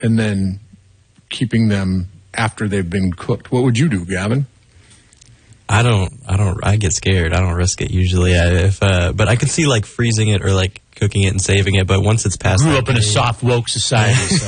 and then keeping them after they've been cooked. What would you do, Gavin? I get scared. I don't risk it usually. But I could see like freezing it or like cooking it and saving it. But once it's past, grew up in a soft woke society. So.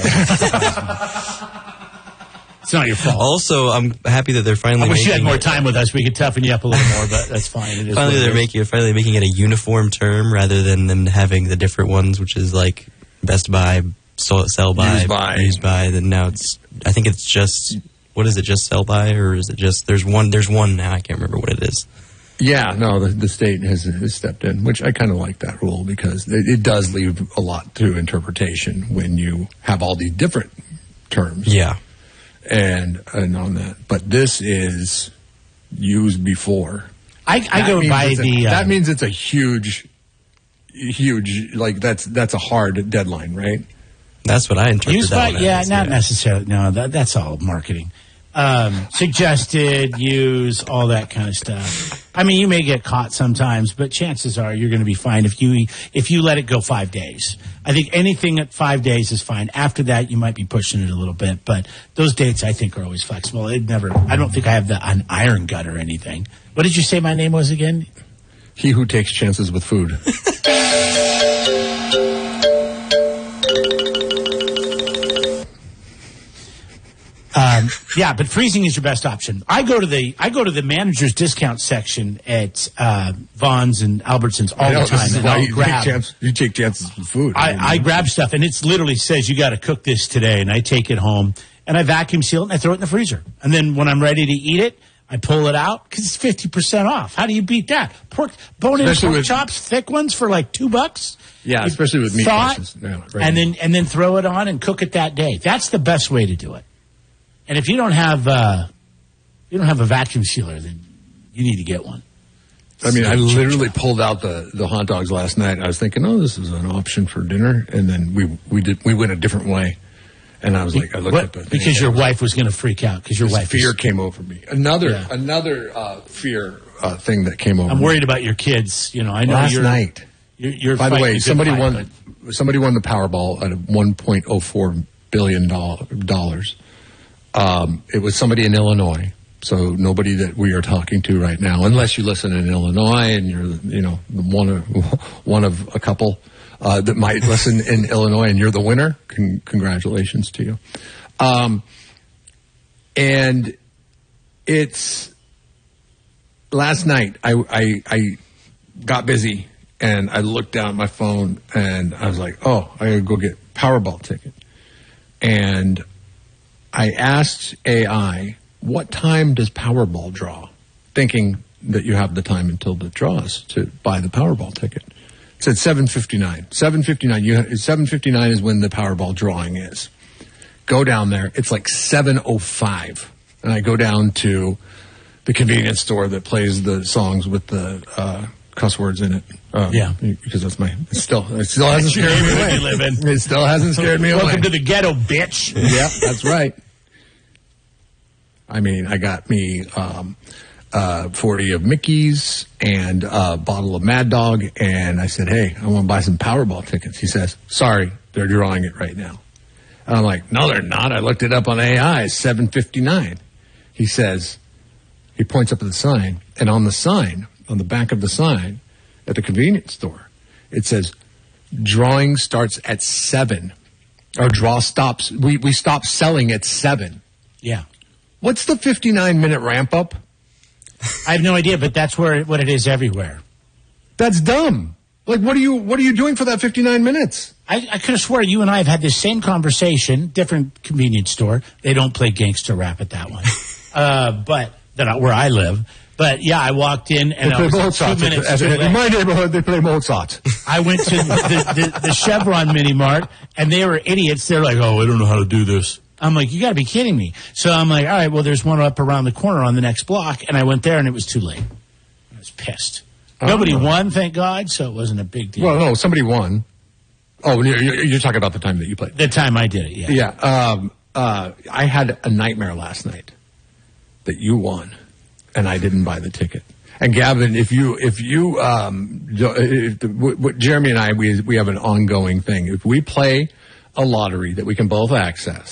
It's not your fault. Also, I'm happy that they're finally. I wish you had more time with us. We could toughen you up a little more, but that's fine. It is finally, they're finally making it a uniform term rather than them having the different ones, which is like Best Buy, Sell By, Use By. Then now I think it's just. What is it, just Sell By, or is it just, there's one now, I can't remember what it is. Yeah, no, the state has stepped in, which I kind of like that rule because it does leave a lot to interpretation when you have all these different terms. Yeah. And on that. But this is used before. I go by the... that means it's a huge, like that's a hard deadline, right? That's what I interpret that as. Not necessarily. No, that's all marketing. Suggested, use, all that kind of stuff. I mean, you may get caught sometimes, but chances are you're going to be fine if you let it go 5 days. I think anything at 5 days is fine. After that, you might be pushing it a little bit, but those dates I think are always flexible. I don't think I have an iron gut or anything. What did you say my name was again? He who takes chances with food. But freezing is your best option. I go to the manager's discount section at Vons and Albertsons all the time, and I'll grab. You take chances with food. I grab stuff, and it literally says you got to cook this today, and I take it home and I vacuum seal it and I throw it in the freezer, and then when I'm ready to eat it, I pull it out because it's 50% off. How do you beat that? Bone-in pork chops, thick ones for like $2. Yeah, especially with meat dishes. Yeah, right. And then throw it on and cook it that day. That's the best way to do it. And if you don't have a vacuum sealer, then you need to get one. I mean, I literally pulled out the hot dogs last night. I was thinking, this is an option for dinner, and then we went a different way. And I was like, I looked at the thing. Because your wife was going to freak out. Because your wife fear came over me. Another fear thing that came over. I'm worried about your kids. You know, I know last night. You're by the way, somebody won the Powerball at $1.04 billion. It was somebody in Illinois, so nobody that we are talking to right now, unless you listen in Illinois and you're, one of a couple that might listen in Illinois, and you're the winner. Congratulations to you. And it's last night. I got busy and I looked down at my phone and I was like, I gotta go get Powerball ticket. And I asked AI, what time does Powerball draw? Thinking that you have the time until it draws to buy the Powerball ticket. It said 7:59. 7:59. 7:59 is when the Powerball drawing is. Go down there. It's like 7:05. And I go down to the convenience store that plays the songs with the cuss words in it. Because that's it still hasn't scared me away. It still hasn't scared me away. Welcome to the ghetto, bitch. Yeah, that's right. I mean, I got me 40 of Mickey's and a bottle of Mad Dog, and I said, hey, I want to buy some Powerball tickets. He says, sorry, they're drawing it right now. And I'm like, no, they're not. I looked it up on AI. It's 7:59. He says, he points up at the sign, and on the sign, on the back of the sign at the convenience store, it says, drawing starts at 7. Our draw stops. We stop selling at 7. Yeah. What's the 59-minute ramp up? I have no idea, but that's what it is everywhere. That's dumb. Like, what are you doing for that 59 minutes? I could have swore you and I have had this same conversation, different convenience store. They don't play gangster rap at that one, but where I live. But yeah, I walked in and I was Mozart. 2 minutes too late. In my neighborhood, they play Mozart. I went to the Chevron Mini Mart, and they were idiots. They're like, I don't know how to do this. I'm like, you got to be kidding me. So I'm like, all right, well, there's one up around the corner on the next block. And I went there, and it was too late. I was pissed. Nobody won, thank God, so it wasn't a big deal. Well, no, somebody won. Oh, you're talking about the time that you played. The time I did it, yeah. Yeah. I had a nightmare last night that you won, and I didn't buy the ticket. And Gavin, Jeremy and I, we have an ongoing thing. If we play a lottery that we can both access.